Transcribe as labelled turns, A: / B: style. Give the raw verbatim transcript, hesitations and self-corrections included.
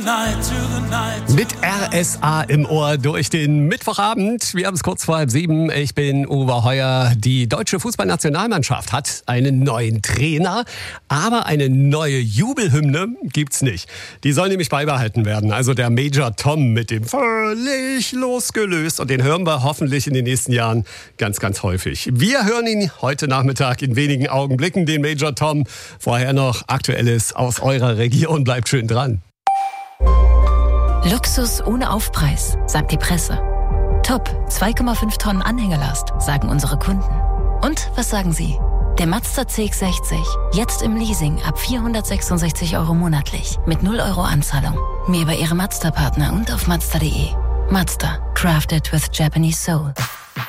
A: Mit R S A im Ohr durch den Mittwochabend. Wir haben es kurz vor halb sieben. Ich bin Uwe Heuer. Die deutsche Fußballnationalmannschaft hat einen neuen Trainer, aber eine neue Jubelhymne gibt's nicht. Die soll nämlich beibehalten werden. Also der Major Tom mit dem völlig losgelöst. Und den hören wir hoffentlich in den nächsten Jahren ganz, ganz häufig. Wir hören ihn heute Nachmittag in wenigen Augenblicken, den Major Tom. Vorher noch Aktuelles aus eurer Region. Bleibt schön dran.
B: Luxus ohne Aufpreis, sagt die Presse. Top, zwei Komma fünf Tonnen Anhängerlast, sagen unsere Kunden. Und was sagen Sie? Der Mazda C X sechzig, jetzt im Leasing ab vierhundertsechsundsechzig Euro monatlich, mit null Euro Anzahlung. Mehr bei Ihrem Mazda-Partner und auf Mazda punkt de. Mazda, crafted with Japanese soul.